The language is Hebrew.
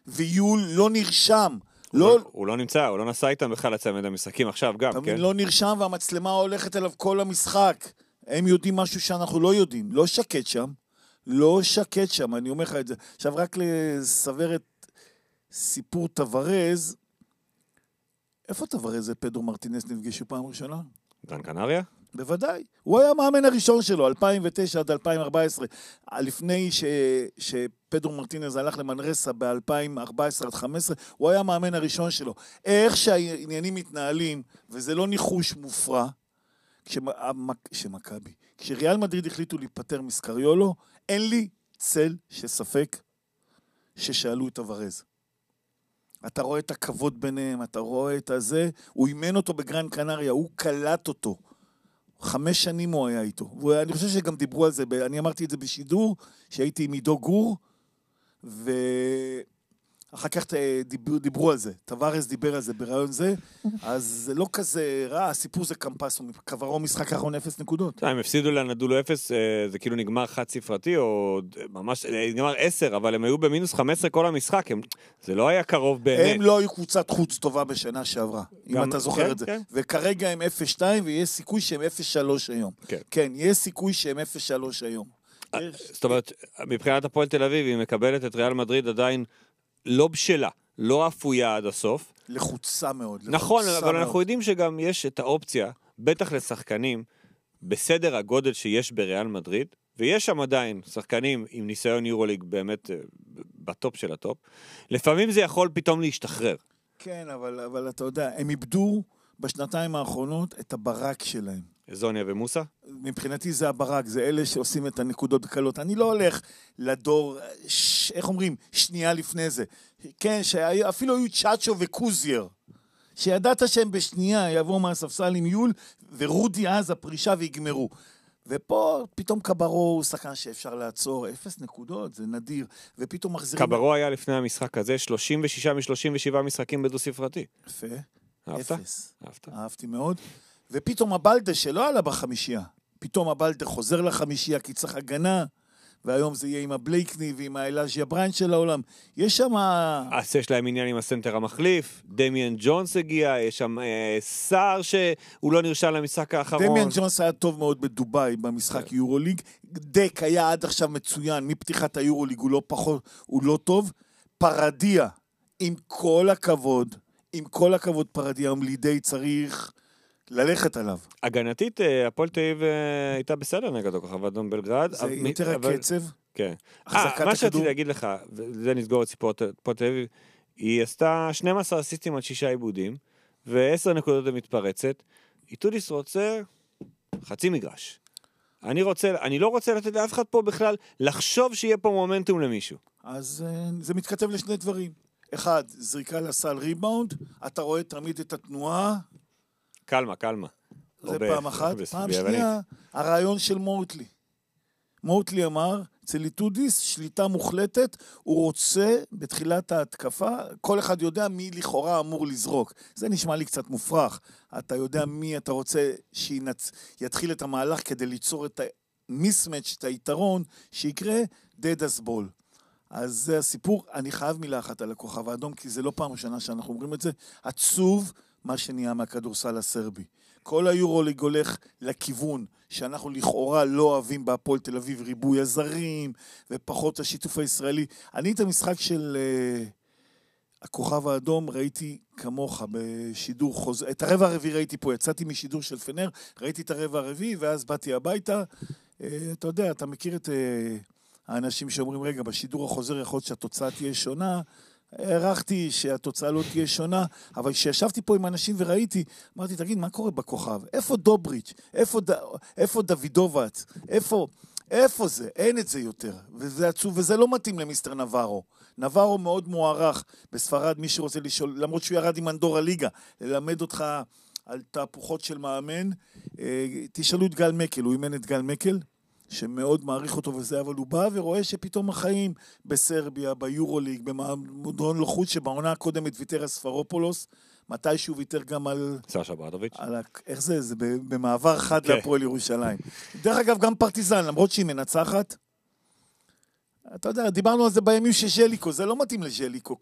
ויול לא נרשם. הוא לא נמצא, הוא לא נסע איתם בכלל לצמד המשחקים עכשיו גם, כן? לא נרשם והמצלמה הולכת אליו כל המשחק. הם יודעים משהו שאנחנו לא יודעים. לא שקט שם. לא שקט שם, אני אומר לך את זה. עכשיו רק לסבר את סיפור טוורז. איפה טוורז ופדרו מרטינס נפגשו פעם ראשונה? גרן קנריה? בוודאי. הוא היה המאמן הראשון שלו, 2009 עד 2014. לפני שפדרו מרטינז הלך למנרסה ב-2014 עד 2015, הוא היה המאמן הראשון שלו. איך שהעניינים מתנהלים, וזה לא ניחוש מופרע, כשריאל מדריד החליטו להיפטר מסקריולו, אין לי צל שספק ששאלו את טוורז. אתה רואה את הכבוד ביניהם, אתה רואה את הזה, הוא אימן אותו בגרן קנריה, הוא קלט אותו. 5 שנים הוא היה איתו. ואני חושב שגם דיברו על זה, אני אמרתי את זה בשידור, שהייתי עם עידו גור, ואחר כך דיברו על זה. טוורז דיבר על זה ברעיון זה, אז זה לא כזה רע, הסיפור זה קמפס, קברו משחק האחרון 0 נקודות. הם הפסידו לנדו לו 0, זה כאילו נגמר חד ספרתי, או ממש, נגמר 10, אבל הם היו במינוס 15 כל המשחק, זה לא היה קרוב באמת. הם לא היו קבוצת חוץ טובה בשנה שעברה, אם אתה זוכר את זה. וכרגע הם 0-2, ויש סיכוי שהם 0-3 היום. כן, יש סיכוי שהם 0-3 היום. זאת אומרת, מבחינת הפועל תל אביב, היא מקבלת את ריאל מדריד עדיין לא בשלה, לא אפויה עד הסוף. לחוצה מאוד. נכון, אבל אנחנו יודעים שגם יש את האופציה, בטח לשחקנים, בסדר הגודל שיש בריאל מדריד, ויש שם עדיין שחקנים עם ניסיון יורוליג באמת בטופ של הטופ, לפעמים זה יכול פתאום להשתחרר. כן, אבל אתה יודע, הם איבדו בשנתיים האחרונות את הברק שלהם. זוניה ומוסה? מבחינתי זה הברק, זה אלה שעושים את הנקודות הקלות. אני לא הולך לדור, איך אומרים, שנייה לפני זה. כן, אפילו היו צ'אצ'ו וקוזייר, שידעת שהם בשנייה יבואו מהספסל עם יול, ורודי אז הפרישה ויגמרו. ופה פתאום קברו הוא שחקן שאפשר לעצור, 0 נקודות, זה נדיר, ופתאום מחזירים... קברו היה לפני המשחק הזה, 36 מ-37 משחקים בדו ספרתי. יפה. אהבת? 0. אהבתי מאוד. ופתאום הבלדה שלא עלה בחמישייה, פתאום הבלדה חוזר לחמישייה כי צריך הגנה, והיום זה יהיה עם הבלייקני ועם האלאז'יה בריין של העולם. יש שם... אז יש להם עניין עם הסנטר המחליף, דמיאן ג'ונס הגיע, יש שם שר שהוא לא נרשם למשחק האחרון. דמיאן ג'ונס היה טוב מאוד בדוביי במשחק יורוליג, דק היה עד עכשיו מצוין, מפתיחת היורוליג הוא לא פחות, הוא לא טוב, פרדיה, עם כל הכבוד פרדיה, עם לידי צריך... ללכת עליו. הגנתית, הפועל תל אביב הייתה בסדר נגד הכוכב האדום בלגרד. זה יותר הקצב. כן. מה שרציתי להגיד לך, וזה נסגור את סיפור הפועל תל אביב, היא עשתה 12 אסיסטים על 6 עיבודים, ו10 נקודות למתפרצת. איטודיס רוצה חצי מגרש. אני לא רוצה לתת לאף אחד פה בכלל לחשוב שיהיה פה מומנטום למישהו. אז זה מתכתב לשני דברים. אחד, זריקה לסל ריבאונד, אתה רואה תמיד את התנועה, קלמה. זה פעם אחת. פעם שנייה, הרעיון של מוטלי. מוטלי אמר, אצל איטודיס, שליטה מוחלטת, הוא רוצה בתחילת ההתקפה, כל אחד יודע מי לכאורה אמור לזרוק. זה נשמע לי קצת מופרך. אתה יודע מי אתה רוצה שיתחיל את המהלך כדי ליצור את המיסמץ', את היתרון, שיקרה דדס בול. אז זה הסיפור. אני חייב מילה אחת על הכוכב האדום, כי זה לא פעם ראשונה שאנחנו אומרים את זה. עצוב מה שנהיה מהכדורסל הסרבי. כל היורוליג הולך לכיוון שאנחנו לכאורה לא אוהבים בהפועל תל אביב, ריבוי הזרים ופחות השיתוף הישראלי. אני את המשחק של הכוכב האדום ראיתי כמוך בשידור חוזר. את הרבע הרביעי ראיתי פה, יצאתי משידור של פנר, ראיתי את הרבע הרביעי ואז באתי הביתה. אתה יודע, אתה מכיר את האנשים שאומרים, רגע, בשידור החוזר יכול להיות שהתוצאה תהיה שונה, הערכתי שהתוצאה לא תהיה שונה, אבל כשישבתי פה עם אנשים וראיתי, אמרתי, תגיד, מה קורה בכוכב? איפה דובריץ'? איפה דוידובץ? איפה זה? אין את זה יותר. וזה עצוב, וזה לא מתאים למיסטר נברו. נברו מאוד מוערך בספרד, מי שרוצה לשאול, למרות שהוא ירד עם אנדור הליגה, ללמד אותך על תהפוכות של מאמן. תשאלו את גל מקל, הוא אימן את גל מקל, שמאוד מעריך אותו וזה, אבל הוא בא ורואה שפתאום החיים בסרביה, ביורוליג, במועדון לחוץ שבעונה הקודמת ויתר על ספרופולוס, מתי שהוא ויתר גם על... סשה ברדוביץ'. איך זה? זה במעבר חד להפועל ירושלים. דרך אגב, גם פרטיזן, למרות שהיא מנצחת, אתה יודע, דיברנו על זה בימים של ז'ליקו, זה לא מתאים לז'ליקו.